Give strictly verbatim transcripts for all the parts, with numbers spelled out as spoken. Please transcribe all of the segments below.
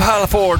Halford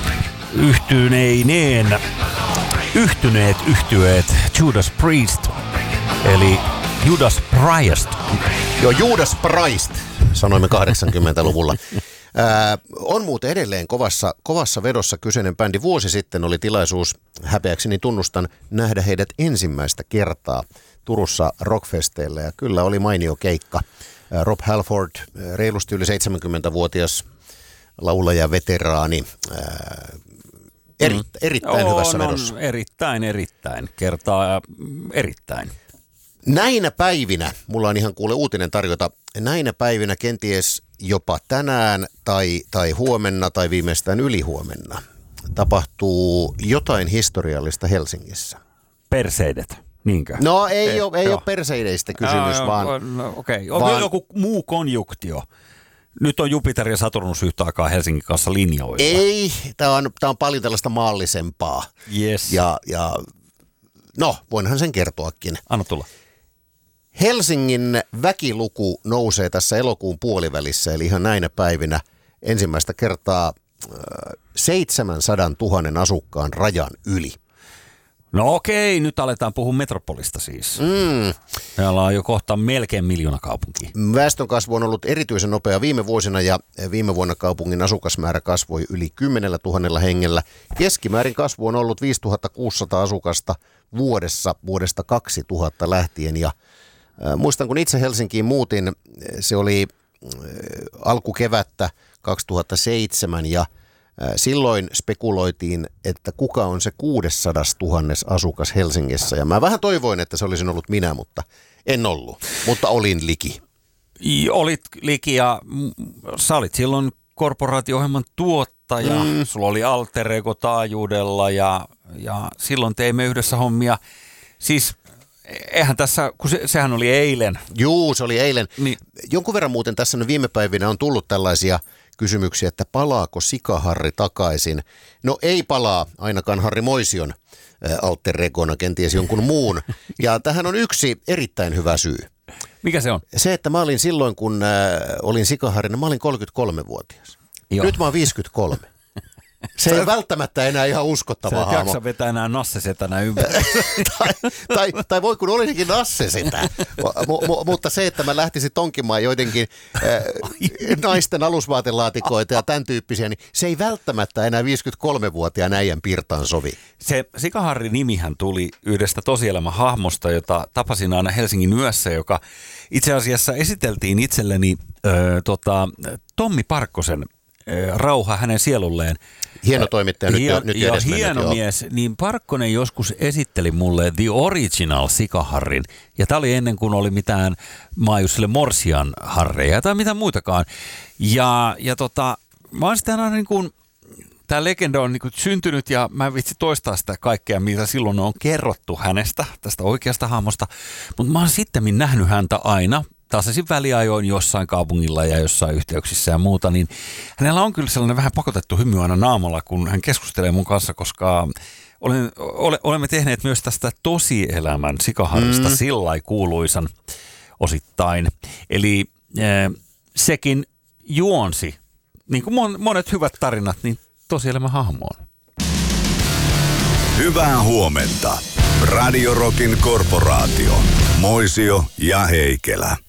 yhtyneineen, yhtyneet yhtyeet Judas Priest, eli Judas Priest. Joo, Judas Priest, sanoimme kahdeksankymmentäluvulla. Ää, on muuten edelleen kovassa, kovassa vedossa kyseinen bändi. Vuosi sitten oli tilaisuus, häpeäkseni tunnustan, nähdä heidät ensimmäistä kertaa Turussa rockfesteillä. Ja kyllä oli mainio keikka. Ää, Rob Halford, reilusti yli seitsemänkymmentävuotias laulaja, veteraani, ää, eri, mm. erittäin on, hyvässä vedossa. On erittäin, erittäin. Kertaa erittäin. Näinä päivinä, mulla on ihan kuule uutinen tarjota, näinä päivinä kenties jopa tänään tai, tai huomenna tai viimeistään ylihuomenna tapahtuu jotain historiallista Helsingissä. Perseidet, niinkö? No ei, ei ole, ei ole perseideistä kysymys, no, vaan... No, okei, okay. vaan, joku muu konjunktio. Nyt on Jupiter ja Saturnus yhtä aikaa Helsingin kanssa linjoilla. Ei, tämä on, tämä on paljon tällaista maallisempaa. Yes. Ja, ja no, voinhan sen kertoakin. Anna tulla. Helsingin väkiluku nousee tässä elokuun puolivälissä, eli ihan näinä päivinä ensimmäistä kertaa seitsemänsadantuhannen asukkaan rajan yli. No okei, nyt aletaan puhua metropolista siis. Mm. Meillä on jo kohta melkein miljoona kaupunkia. Väestönkasvu on ollut erityisen nopea viime vuosina ja viime vuonna kaupungin asukasmäärä kasvoi yli kymmenellä tuhannella hengellä. Keskimäärin kasvu on ollut viisituhattakuusisataa asukasta vuodessa vuodesta kaksituhatta lähtien ja äh, muistan kun itse Helsinkiin muutin, se oli äh, alkukevättä kaksituhattaseitsemän ja silloin spekuloitiin, että kuka on se kuudessadas asukas Helsingissä. Ja mä vähän toivoin, että se olisin ollut minä, mutta en ollut. Mutta olin liki. Olit liki ja sä olit silloin korporaatio-ohjelman tuottaja. Mm. Sulla oli alter ego taajuudella ja, ja silloin teimme yhdessä hommia. Siis eihän tässä, kun se, sehän oli eilen. Juu, se oli eilen. Niin. Jonkun verran muuten tässä viime päivinä on tullut tällaisia kysymyksiä, että palaako Sika-Harri takaisin. No ei palaa, ainakaan Harri Moision ä, alter egona, kenties jonkun muun. Ja tähän on yksi erittäin hyvä syy. Mikä se on? Se, että mä olin silloin, kun ä, olin Sika-Harrina, mä olin kolmekymmentäkolmevuotias. Joo. Nyt mä oon viisikymmentäkolme. Se ei välttämättä enää ihan uskottava haamo. Sä et jaksa haamo. vetää enää nassesetänä ympäri. tai, tai, tai voi kun olisikin nassesetä. M- m- mutta se, että mä lähtisin tonkimaan joidenkin äh, naisten alusvaatelaatikoita ja tämän tyyppisiä, niin se ei välttämättä enää viisikymmentäkolmevuotiaan äijän pirtaan sovi. Se Sika-Harri nimihän tuli yhdestä tosielämän hahmosta, jota tapasin aina Helsingin yössä, joka itse asiassa esiteltiin itselleni äh, tota, Tommi Parkkosen äh, Rauha hänen sielulleen. Hieno toimittaja, nyt ja, jo, nyt ja jo hieno mennyt, mies, niin Parkkonen joskus esitteli mulle The Original Sika-Harrin. Ja tämä oli ennen kuin oli mitään Maajusille Morsian harreja tai mitään muitakaan. Ja, ja tota, mä oon sitten aina niin kuin, tämä legenda on niin kuin syntynyt ja mä en vitsi toistaa sitä kaikkea, mitä silloin on kerrottu hänestä, tästä oikeasta hahmosta. Mutta mä oon sittemmin nähnyt häntä aina tasaisin väliajoin jossain kaupungilla ja jossain yhteyksissä ja muuta, niin hänellä on kyllä sellainen vähän pakotettu hymy aina naamalla, kun hän keskustelee mun kanssa, koska olen, ole, olemme tehneet myös tästä tosielämän Sika-Harrista mm. sillai kuuluisan osittain. Eli äh, sekin juonsi, niin kuin mon, monet hyvät tarinat, niin tosielämän hahmoon. Hyvää huomenta. Radio Rockin korporaatio. Moisio ja Heikelä.